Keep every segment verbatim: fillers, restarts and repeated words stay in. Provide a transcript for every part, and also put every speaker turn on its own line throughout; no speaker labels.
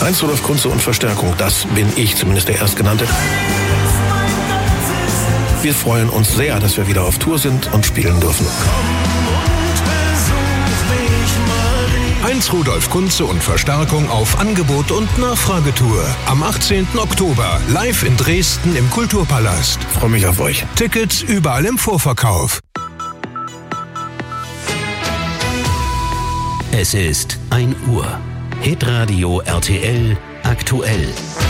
Heinz Rudolf Kunze und Verstärkung, das bin ich, zumindest der Erstgenannte. Wir freuen uns sehr, dass wir wieder auf Tour sind und spielen dürfen.
Heinz Rudolf Kunze und Verstärkung auf Angebot- und Nachfragetour. Am achtzehnten Oktober live in Dresden im Kulturpalast.
Ich freue mich auf euch.
Tickets überall im Vorverkauf.
Es ist ein Uhr. Hitradio R T L aktuell.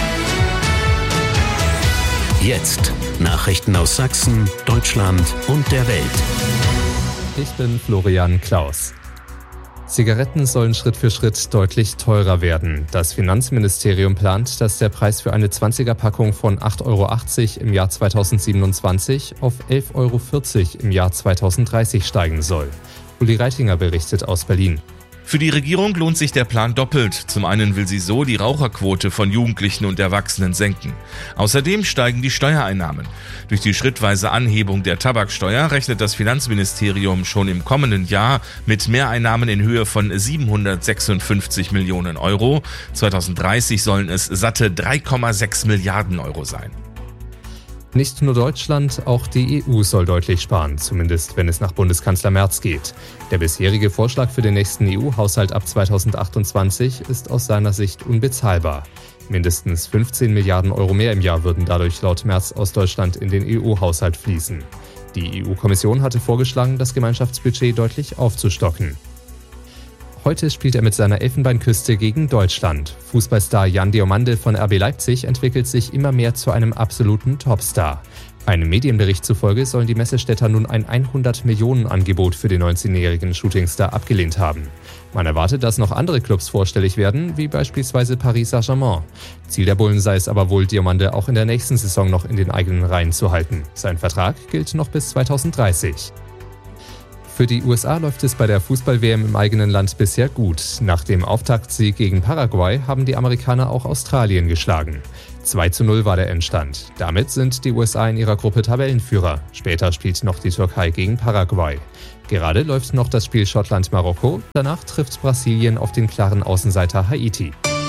Jetzt Nachrichten aus Sachsen, Deutschland und der Welt.
Ich bin Florian Klaus. Zigaretten sollen Schritt für Schritt deutlich teurer werden. Das Finanzministerium plant, dass der Preis für eine zwanziger-Packung von acht Euro achtzig im Jahr zweitausendsiebenundzwanzig auf elf Euro vierzig im Jahr zweitausenddreißig steigen soll. Uli Reitinger berichtet aus Berlin.
Für die Regierung lohnt sich der Plan doppelt. Zum einen will sie so die Raucherquote von Jugendlichen und Erwachsenen senken. Außerdem steigen die Steuereinnahmen. Durch die schrittweise Anhebung der Tabaksteuer rechnet das Finanzministerium schon im kommenden Jahr mit Mehreinnahmen in Höhe von siebenhundertsechsundfünfzig Millionen Euro. zweitausenddreißig sollen es satte drei Komma sechs Milliarden Euro sein.
Nicht nur Deutschland, auch die E U soll deutlich sparen, zumindest wenn es nach Bundeskanzler Merz geht. Der bisherige Vorschlag für den nächsten E U-Haushalt ab zweitausendachtundzwanzig ist aus seiner Sicht unbezahlbar. Mindestens fünfzehn Milliarden Euro mehr im Jahr würden dadurch laut Merz aus Deutschland in den E U-Haushalt fließen. Die E U-Kommission hatte vorgeschlagen, das Gemeinschaftsbudget deutlich aufzustocken. Heute spielt er mit seiner Elfenbeinküste gegen Deutschland. Fußballstar Jan Diomande von R B Leipzig entwickelt sich immer mehr zu einem absoluten Topstar. Einem Medienbericht zufolge sollen die Messestädter nun ein hundert-Millionen-Angebot für den neunzehnjährigen Shootingstar abgelehnt haben. Man erwartet, dass noch andere Clubs vorstellig werden, wie beispielsweise Paris Saint-Germain. Ziel der Bullen sei es aber wohl, Diomande auch in der nächsten Saison noch in den eigenen Reihen zu halten. Sein Vertrag gilt noch bis zweitausenddreißig. Für die U S A läuft es bei der Fußball-W M im eigenen Land bisher gut. Nach dem Auftaktsieg gegen Paraguay haben die Amerikaner auch Australien geschlagen. zwei zu null war der Endstand. Damit sind die U S A in ihrer Gruppe Tabellenführer. Später spielt noch die Türkei gegen Paraguay. Gerade läuft noch das Spiel Schottland-Marokko. Danach trifft Brasilien auf den klaren Außenseiter Haiti.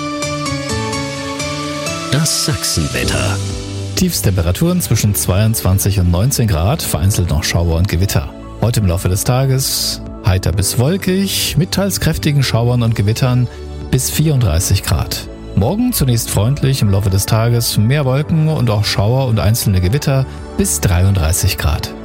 Das Sachsenwetter.
Tiefstemperaturen zwischen zweiundzwanzig und neunzehn Grad, vereinzelt noch Schauer und Gewitter. Heute im Laufe des Tages heiter bis wolkig, mit teils kräftigen Schauern und Gewittern bis vierunddreißig Grad. Morgen zunächst freundlich, im Laufe des Tages mehr Wolken und auch Schauer und einzelne Gewitter bis dreiunddreißig Grad.